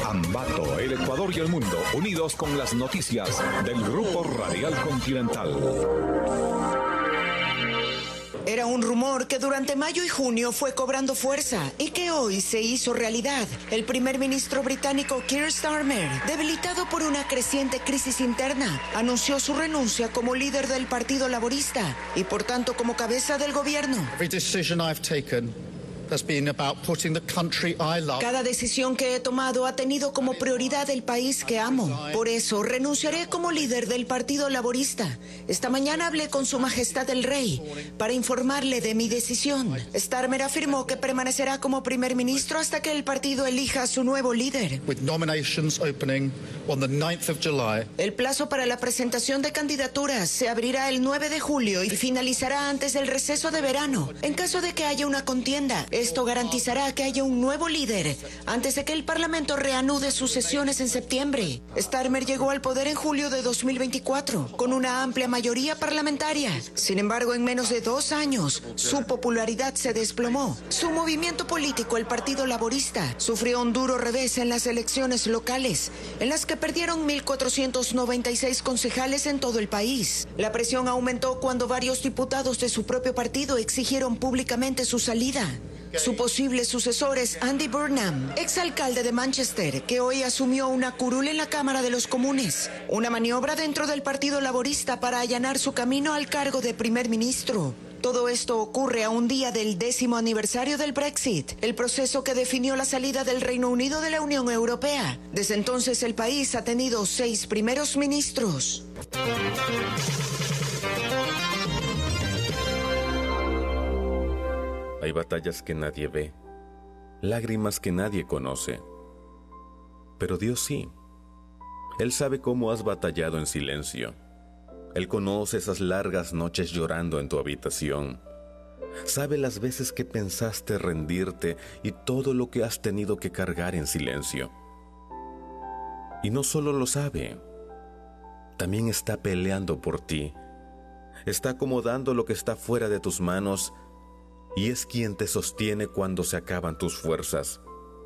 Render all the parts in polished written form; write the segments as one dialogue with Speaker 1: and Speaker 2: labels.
Speaker 1: Ambato, el Ecuador y el mundo, unidos con las noticias del Grupo Radial Continental.
Speaker 2: Era un rumor que durante mayo y junio fue cobrando fuerza y que hoy se hizo realidad. El primer ministro británico Keir Starmer, debilitado por una creciente crisis interna, anunció su renuncia como líder del Partido Laborista y por tanto como cabeza del gobierno. Cada decisión que he tomado ha tenido como prioridad el país que amo. Por eso renunciaré como líder del Partido Laborista. Esta mañana hablé con Su Majestad el Rey para informarle de mi decisión. Starmer afirmó que permanecerá como primer ministro hasta que el partido elija a su nuevo líder. El plazo para la presentación de candidaturas se abrirá el 9 de julio y finalizará antes del receso de verano. En caso de que haya una contienda, esto garantizará que haya un nuevo líder antes de que el Parlamento reanude sus sesiones en septiembre. Starmer llegó al poder en julio de 2024 con una amplia mayoría parlamentaria. Sin embargo, en menos de 2 años, su popularidad se desplomó. Su movimiento político, el Partido Laborista, sufrió un duro revés en las elecciones locales, en las que perdieron 1.496 concejales en todo el país. La presión aumentó cuando varios diputados de su propio partido exigieron públicamente su salida. Su posible sucesor es Andy Burnham, exalcalde de Manchester, que hoy asumió una curul en la Cámara de los Comunes, una maniobra dentro del Partido Laborista para allanar su camino al cargo de primer ministro. Todo esto ocurre a un día del 10º aniversario del Brexit, el proceso que definió la salida del Reino Unido de la Unión Europea. Desde entonces el país ha tenido 6 primeros ministros.
Speaker 3: Hay batallas que nadie ve, lágrimas que nadie conoce. Pero Dios sí. Él sabe cómo has batallado en silencio. Él conoce esas largas noches llorando en tu habitación. Sabe las veces que pensaste rendirte y todo lo que has tenido que cargar en silencio. Y no solo lo sabe, también está peleando por ti. Está acomodando lo que está fuera de tus manos y es quien te sostiene cuando se acaban tus fuerzas.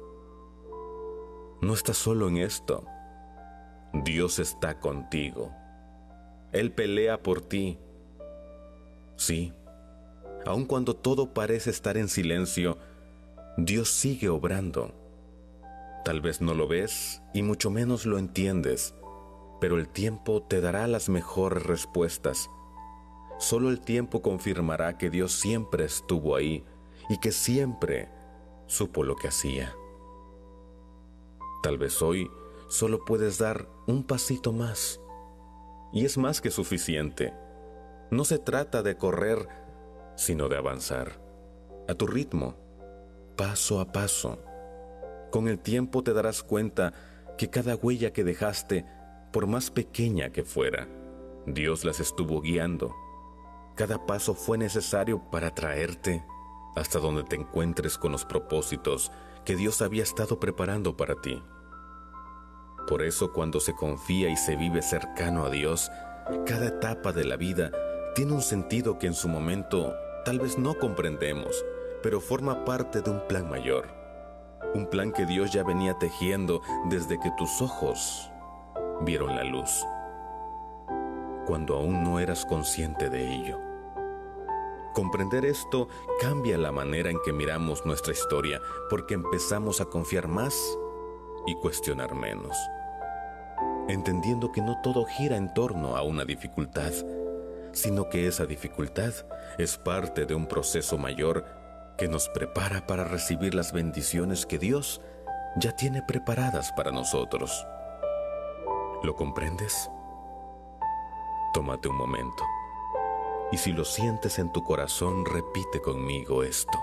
Speaker 3: No estás solo en esto. Dios está contigo. Él pelea por ti. Sí, aun cuando todo parece estar en silencio, Dios sigue obrando. Tal vez no lo ves y mucho menos lo entiendes, pero el tiempo te dará las mejores respuestas. Solo el tiempo confirmará que Dios siempre estuvo ahí y que siempre supo lo que hacía. Tal vez hoy solo puedes dar un pasito más. Y es más que suficiente. No se trata de correr, sino de avanzar. A tu ritmo, paso a paso. Con el tiempo te darás cuenta que cada huella que dejaste, por más pequeña que fuera, Dios las estuvo guiando. Cada paso fue necesario para traerte hasta donde te encuentres con los propósitos que Dios había estado preparando para ti. Por eso, cuando se confía y se vive cercano a Dios, cada etapa de la vida tiene un sentido que en su momento tal vez no comprendemos, pero forma parte de un plan mayor. Un plan que Dios ya venía tejiendo desde que tus ojos vieron la luz, cuando aún no eras consciente de ello. Comprender esto cambia la manera en que miramos nuestra historia, porque empezamos a confiar más y cuestionar menos, entendiendo que no todo gira en torno a una dificultad, sino que esa dificultad es parte de un proceso mayor que nos prepara para recibir las bendiciones que Dios ya tiene preparadas para nosotros. ¿Lo comprendes? Tómate un momento y si lo sientes en tu corazón, repite conmigo esto.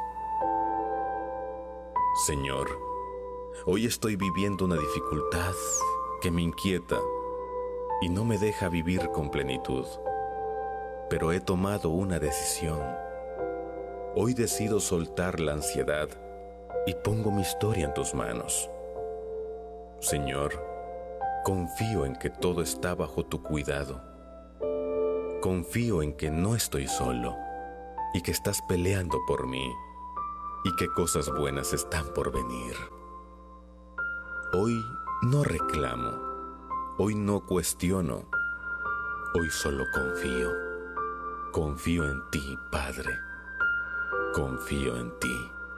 Speaker 3: Señor, hoy estoy viviendo una dificultad que me inquieta y no me deja vivir con plenitud. Pero he tomado una decisión. Hoy decido soltar la ansiedad y pongo mi historia en tus manos. Señor, confío en que todo está bajo tu cuidado. Confío en que no estoy solo y que estás peleando por mí y que cosas buenas están por venir. Hoy no reclamo, hoy no cuestiono, hoy solo confío. Confío en ti, Padre, confío en ti.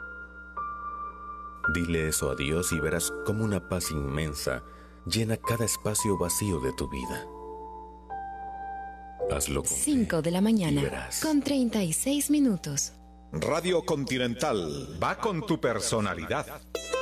Speaker 3: Dile eso a Dios y verás cómo una paz inmensa llena cada espacio vacío de tu vida. Hazlo con
Speaker 4: 5 de la mañana, con 36 minutos.
Speaker 1: Radio Continental va con tu personalidad.